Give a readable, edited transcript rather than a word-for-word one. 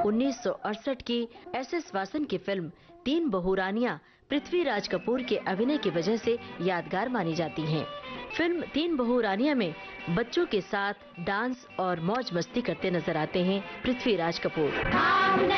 1968 की SS वासन की film तीन बहू रानियां पृथ्वीराज कपूर के अभिनय की वजह से यादगार मानी जाती हैं। फिल्म तीन बहू रानियां में बच्चों के साथ डांस और मौज मस्ती करते नजर आते हैं पृथ्वीराज कपूर।